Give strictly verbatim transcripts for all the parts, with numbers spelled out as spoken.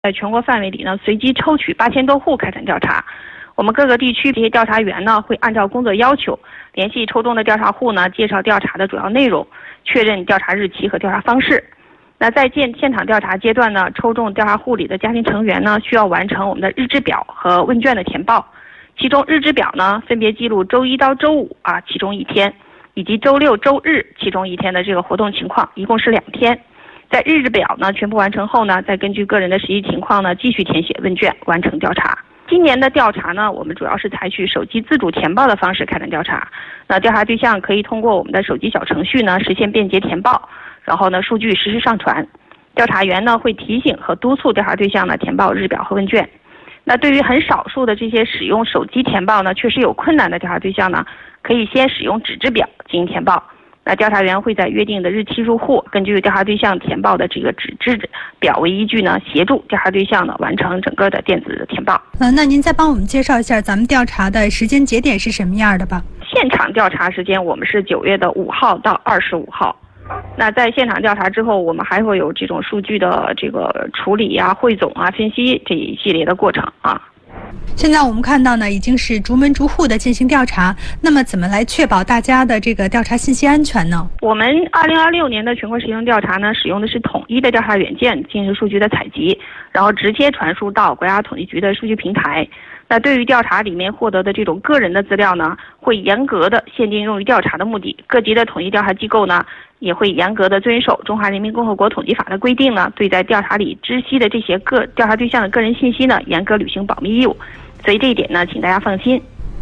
在全国范围里呢，随机抽取八千多户开展调查。我们各个地区这些调查员呢，会按照工作要求，联系抽中的调查户呢，介绍调查的主要内容，确认调查日期和调查方式。那在现现场调查阶段呢，抽中调查户里的家庭成员呢，需要完成我们的日志表和问卷的填报。其中日志表呢，分别记录周一到周五啊其中一天，以及周六周日其中一天的这个活动情况，一共是两天。在日志表呢全部完成后呢，再根据个人的实际情况呢，继续填写问卷，完成调查。今年的调查呢，我们主要是采取手机自主填报的方式开展调查。那调查对象可以通过我们的手机小程序呢，实现便捷填报，然后呢，数据实时上传。调查员呢会提醒和督促调查对象呢填报日表和问卷。那对于很少数的这些使用手机填报呢确实有困难的调查对象呢，可以先使用纸质表进行填报。那调查员会在约定的日期入户，根据调查对象填报的这个纸质表为依据呢，协助调查对象呢完成整个的电子的填报。 呃，那您再帮我们介绍一下咱们调查的时间节点是什么样的吧？ 现场调查时间我们是九月的五号到二十五号。那在现场调查之后，我们还会有这种数据的这个处理啊、汇总啊、分析这一系列的过程啊。 现在我们看到呢，已经是逐门逐户的进行调查。那么，怎么来确保大家的这个调查信息安全呢？ 我们二零二六年的全国实行调查呢，使用的是统一的调查软件进行数据的采集，然后直接传输到国家统计局的数据平台。那对于调查里面获得的这种个人的资料呢，会严格的限定用于调查的目的。各级的统一调查机构呢，也会严格的遵守《中华人民共和国统计法》的规定呢，对在调查里知悉的这些个调查对象的个人信息呢，严格履行保密义务。所以这一点呢，请大家放心。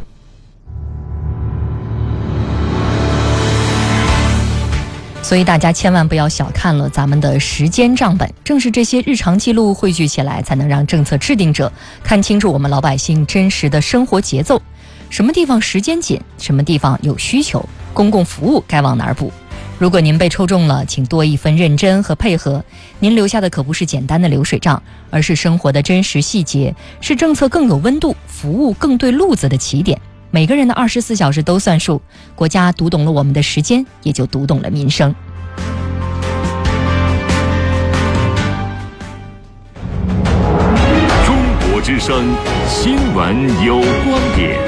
所以大家千万不要小看了咱们的时间账本，正是这些日常记录汇聚起来，才能让政策制定者看清楚我们老百姓真实的生活节奏，什么地方时间紧，什么地方有需求，公共服务该往哪儿补。如果您被抽中了，请多一分认真和配合，您留下的可不是简单的流水账，而是生活的真实细节，是政策更有温度、服务更对路子的起点。每个人的二十四小时都算数，国家读懂了我们的时间，也就读懂了民生。 中国之声新闻有观点，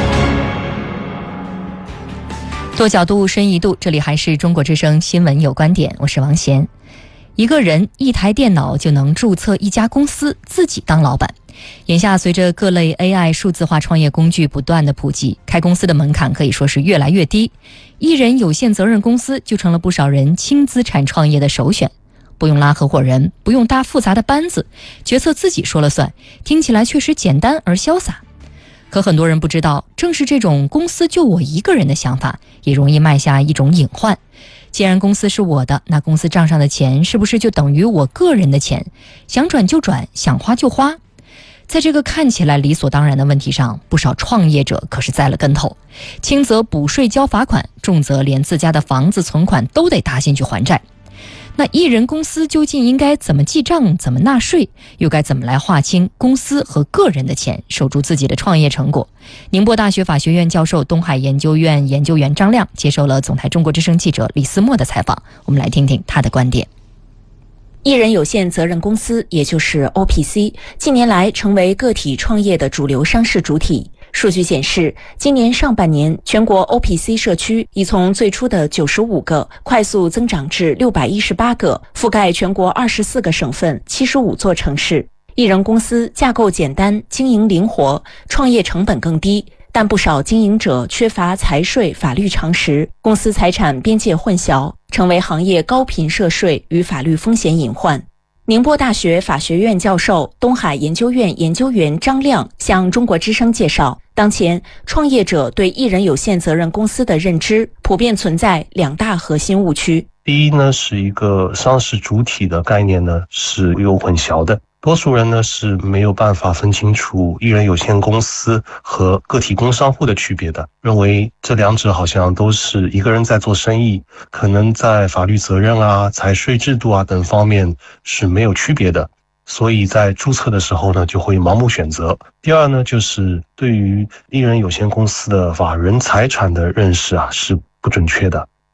多角度深一度，这里还是中国之声新闻有观点，我是王贤。一个人一台电脑就能注册一家公司，自己当老板。眼下随着各类 A I 数字化创业工具不断的普及，开公司的门槛可以说是越来越低，一人有限责任公司就成了不少人轻资产创业的首选。不用拉合伙人，不用搭复杂的班子，决策自己说了算，听起来确实简单而潇洒。可很多人不知道，正是这种公司就我一个人的想法，也容易埋下一种隐患。既然公司是我的，那公司账上的钱是不是就等于我个人的钱？想转就转，想花就花。在这个看起来理所当然的问题上，不少创业者可是栽了跟头，轻则补税交罚款，重则连自家的房子存款都得搭进去还债。那一人公司究竟应该怎么记账，怎么纳税，又该怎么来划清公司和个人的钱，守住自己的创业成果？宁波大学法学院教授、东海研究院研究员张亮接受了总台中国之声记者李思墨的采访，我们来听听他的观点。 一人有限责任公司，也就是 O P C， 近年来成为个体创业的主流商事主体。数据显示，今年上半年全国 O P C 社区已从最初的九十五个快速增长至六百一十八个，覆盖全国二十四个省份、七十五座城市。一人公司架构简单，经营灵活，创业成本更低，但不少经营者缺乏财税法律常识，公司财产边界混淆，成为行业高频涉税与法律风险隐患。宁波大学法学院教授、东海研究院研究员张亮向中国之声介绍，当前创业者对一人有限责任公司的认知普遍存在两大核心误区。 第一呢，是一个商事主体的概念呢是有混淆的，多数人呢是没有办法分清楚一人有限公司和个体工商户的区别的，认为这两者好像都是一个人在做生意，可能在法律责任啊、财税制度啊等方面是没有区别的，所以在注册的时候呢就会盲目选择。第二呢，就是对于一人有限公司的法人财产的认识啊是不准确的。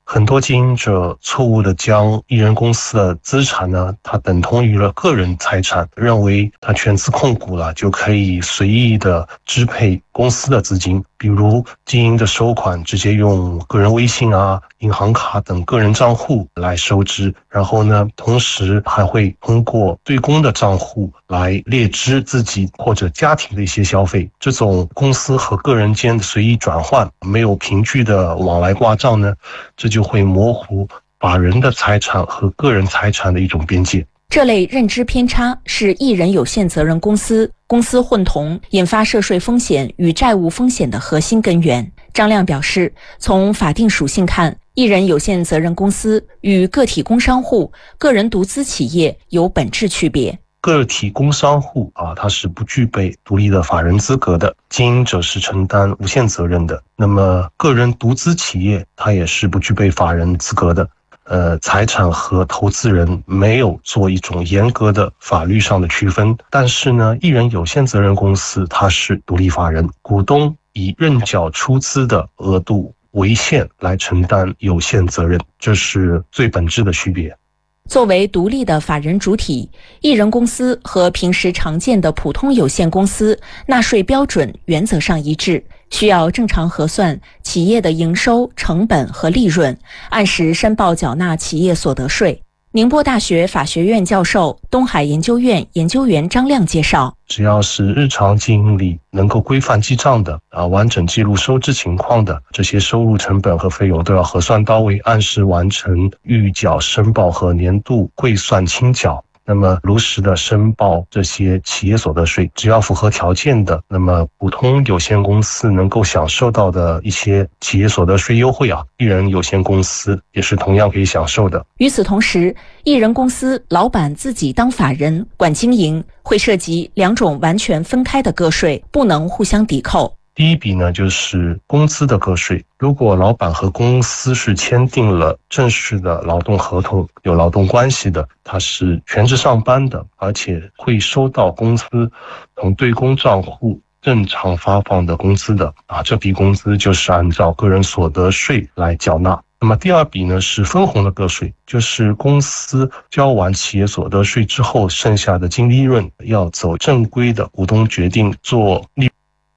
很多经营者错误地将艺人公司的资产呢，它等同于了个人财产，认为它全资控股了就可以随意的支配公司的资金，比如经营的收款直接用个人微信啊、银行卡等个人账户来收支，然后呢，同时还会通过对公的账户来列支自己或者家庭的一些消费。这种公司和个人间的随意转换，没有凭据的往来挂账呢，这就会模糊法人的财产和个人财产的一种边界。 这类认知偏差是艺人有限责任公司公私混同引发涉税风险与债务风险的核心根源。张亮表示，从法定属性看，艺人有限责任公司与个体工商户、个人独资企业有本质区别。 个体工商户啊，它是不具备独立的法人资格的，经营者是承担无限责任的。那么个人独资企业，它也是不具备法人资格的。呃，财产和投资人没有做一种严格的法律上的区分，但是呢，艺人有限责任公司它是独立法人，股东以认缴出资的额度为限来承担有限责任，这是最本质的区别。 作为独立的法人主体，艺人公司和平时常见的普通有限公司纳税标准原则上一致，需要正常核算企业的营收、成本和利润，按时申报缴纳企业所得税。宁波大学法学院教授、东海研究院研究员张亮介绍， 只要是日常经营里能够规范记账的啊，完整记录收支情况的，这些收入、成本和费用都要核算到位，按时完成预缴申报和年度汇算清缴。那么如实的申报这些企业所得税，只要符合条件的，那么普通有限公司能够享受到的一些企业所得税优惠啊，艺人有限公司也是同样可以享受的。 与此同时，艺人公司老板自己当法人管经营，会涉及两种完全分开的个税，不能互相抵扣。 第一笔呢，就是工资的个税。如果老板和公司是签订了正式的劳动合同，有劳动关系的，他是全职上班的，而且会收到公司从对公账户正常发放的工资的啊，这笔工资就是按照个人所得税来缴纳。那么第二笔呢，是分红的个税，就是公司交完企业所得税之后，剩下的净利润要走正规的股东决定做利。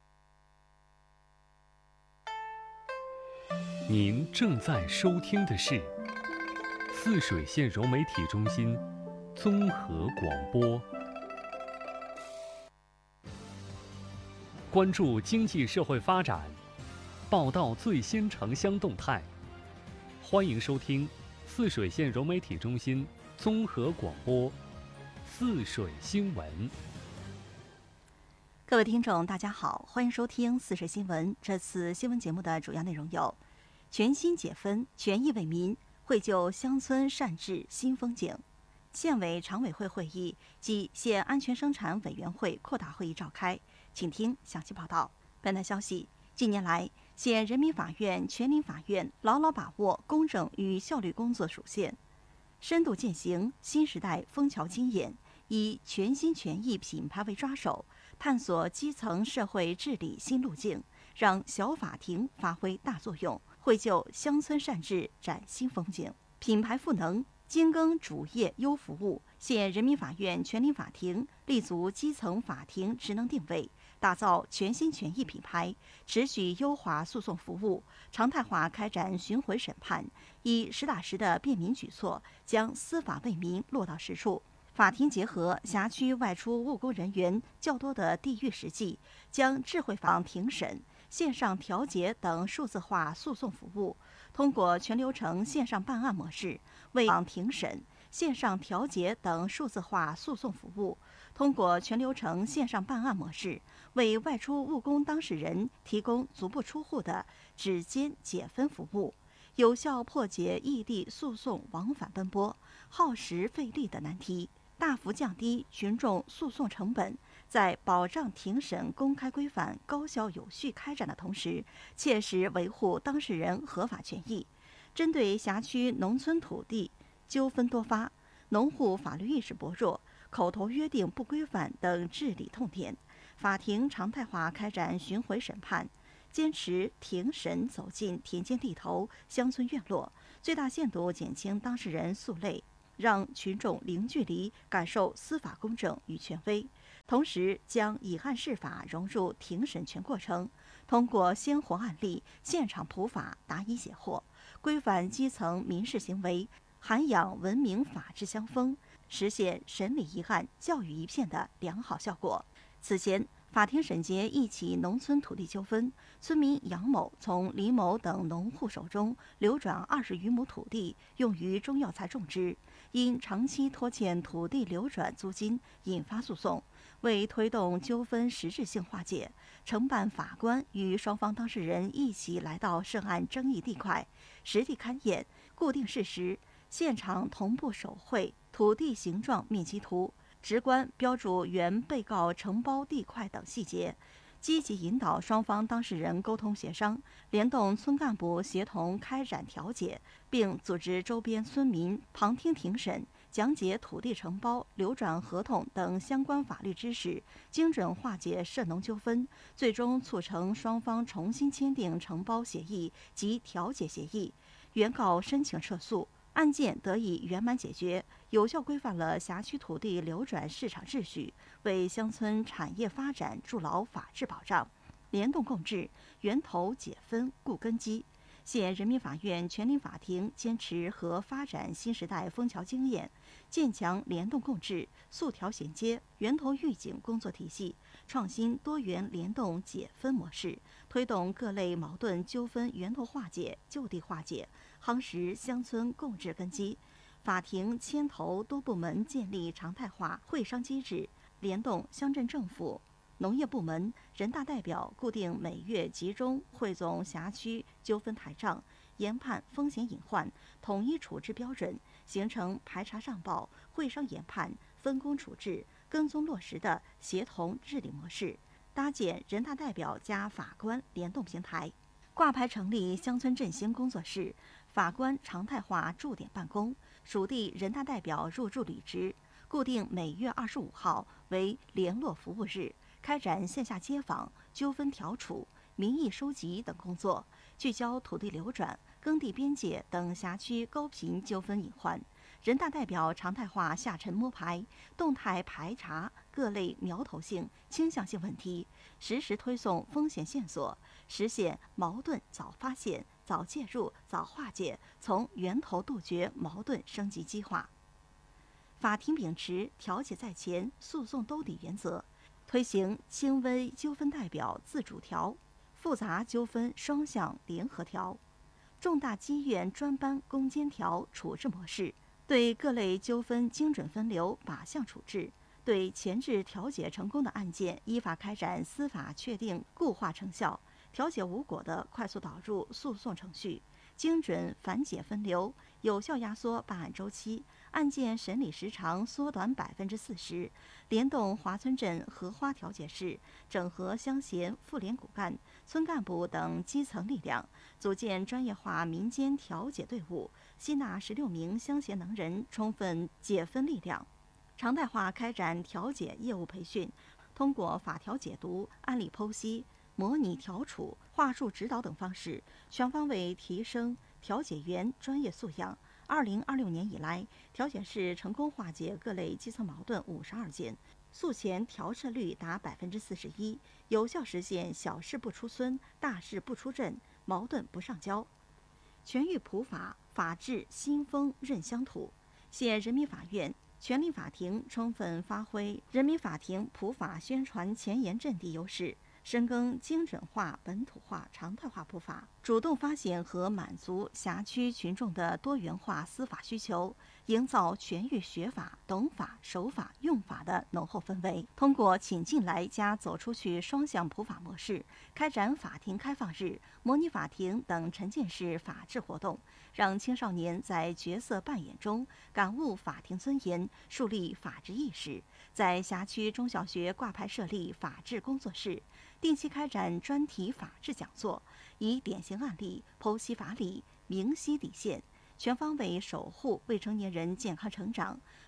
您正在收听的是泗水县融媒体中心综合广播，关注经济社会发展，报道最新城乡动态。欢迎收听泗水县融媒体中心综合广播泗水新闻。 各位听众大家好，欢迎收听泗水新闻。这次新闻节目的主要内容有：全新解分，权益为民，绘就乡村善治新风景；县委常委会会议及县安全生产委员会扩大会议召开，请听详细报道。本台消息，近年来，县人民法院、全临法院牢牢把握公正与效率工作属性，深度践行新时代枫桥经验，以全新权益品牌为抓手，探索基层社会治理新路径，让小法庭发挥大作用，绘就乡村善治展新风景。品牌赋能，精耕主业优服务。县人民法院全临法庭立足基层法庭职能定位，打造全新权益品牌，持续优化诉讼服务，常态化开展巡回审判，以实打实的便民举措，将司法为民落到实处。法庭结合辖区外出务工人员较多的地域实际，将智慧法庭审、线上调解等数字化诉讼服务，通过全流程线上办案模式，为庭审、线上调解等数字化诉讼服务，通过全流程线上办案模式，为外出务工当事人提供足不出户的指尖解分服务，有效破解异地诉讼往返奔波、耗时费力的难题，大幅降低群众诉讼成本，在保障庭审公开规范、高效有序开展的同时，切实维护当事人合法权益。针对辖区农村土地纠纷多发、农户法律意识薄弱、口头约定不规范等治理痛点，法庭常态化开展巡回审判， 坚持庭审走进田间地头、乡村院落，最大限度减轻当事人诉累，让群众零距离感受司法公正与权威。同时，将以案释法融入庭审全过程，通过鲜活案例、现场普法答疑解惑，规范基层民事行为，涵养文明法治乡风，实现审理一案教育一片的良好效果。此前，法庭审结一起农村土地纠纷，村民杨某从李某等农户手中流转二十余亩土地，用于中药材种植，因长期拖欠土地流转租金，引发诉讼。为推动纠纷实质性化解，承办法官与双方当事人一起来到涉案争议地块，实地勘验，固定事实，现场同步手绘土地形状面积图，直观标注原被告承包地块等细节，积极引导双方当事人沟通协商，联动村干部协同开展调解，并组织周边村民旁听庭审，讲解土地承包、流转合同等相关法律知识，精准化解涉农纠纷，最终促成双方重新签订承包协议及调解协议，原告申请撤诉，案件得以圆满解决，有效规范了辖区土地流转市场秩序，为乡村产业发展筑牢法治保障。联动共治，源头解分固根基。现人民法院全龄法庭坚持和发展新时代枫桥经验，建强联动共治、诉调衔接、源头预警工作体系，创新多元联动解分模式，推动各类矛盾纠纷源头化解、就地化解，夯实乡村共治根基。法庭牵头多部门建立常态化会商机制，联动乡镇政府、农业部门、人大代表固定每月集中汇总辖区纠纷台账，研判风险隐患，统一处置标准，形成排查上报、会商研判、分工处置、跟踪落实的协同治理模式，搭建人大代表加法官联动平台，挂牌成立乡村振兴工作室，法官常态化驻点办公，属地人大代表入驻履职，固定每月二十五号为联络服务日，开展线下街访、纠纷调处、民意收集等工作，聚焦土地流转、耕地边界等辖区高频纠纷隐患。人大代表常态化下沉摸排，动态排查各类苗头性、倾向性问题，实时推送风险线索，实现矛盾早发现、早介入、早化解，从源头杜绝矛盾升级激化。法庭秉持调解在前、诉讼兜底原则，推行轻微纠纷代表自主调、复杂纠纷双向联合调、重大积怨专班攻坚调处置模式，对各类纠纷精准分流靶向处置，对前置调解成功的案件依法开展司法确定固化成效，调解无果的快速导入诉讼程序，精准反解分流，有效压缩办案周期，案件审理时长缩短百分之四十。联动华村镇荷花调解室，整合乡贤、妇联骨干、村干部等基层力量，组建专业化民间调解队伍，吸纳十六名乡贤能人，充分解分力量。常态化开展调解业务培训，通过法条解读、案例剖析、模拟调处、话术指导等方式，全方位提升调解员专业素养。二零二六年以来，调解室成功化解各类基层矛盾五十二件，诉前调撤率达百分之四十一，有效实现小事不出村、大事不出镇、矛盾不上交。全域普法，法治新风润乡土。现人民法院全龄法庭充分发挥人民法庭普法宣传前沿阵地优势，深耕精准化、本土化、常态化普法，主动发现和满足辖区群众的多元化司法需求，营造全域学法、懂法、守法、用法的浓厚氛围。通过请进来加走出去双向普法模式，开展法庭开放日、模拟法庭等沉浸式法治活动，让青少年在角色扮演中感悟法庭尊严，树立法治意识。在辖区中小学挂牌设立法治工作室，定期开展专题法治讲座，以典型案例剖析法理、明晰底线，全方位守护未成年人健康成长，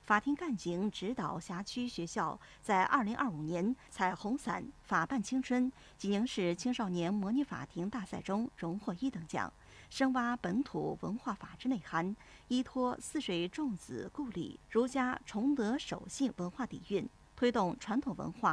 法庭干警指导辖区学校在二零二五年彩虹伞法办青春济宁市青少年模拟法庭大赛中荣获一等奖，深挖本土文化法治内涵，依托泗水仲子故里儒家崇德守信文化底蕴，推动传统文化